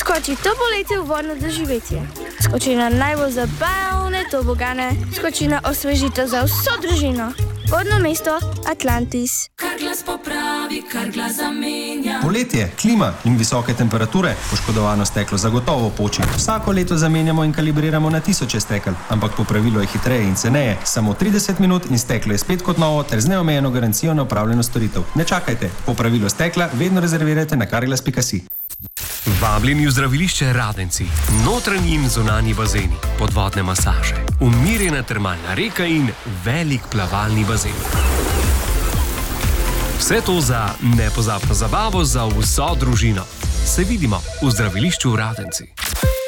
Skoči to poletje v vodno doživetje. Skoči na najbolj zabavne tobogane. Skoči na osvežitev za vso družino. Vodno mesto Atlantis. Carglass popravi, Carglass zamenja. Poletje, klima in visoke temperature. Poškodovano steklo zagotovo poči. Vsako leto zamenjamo in kalibriramo na tisoče stekel, ampak popravilo je hitreje in ceneje. Samo 30 minut in steklo je spet kot novo ter z neomejeno garancijo na opravljeno storitev. Ne čakajte, popravilo stekla vedno rezervirajte na carglass.si. Vabljeni v zdravilišče Radenci, notranji in zunanji bazeni, podvodne masaže, umirjena termalna reka in velik plavalni bazen. Vse to za nepozabno zabavo za vso družino. Se vidimo v zdravilišču Radenci.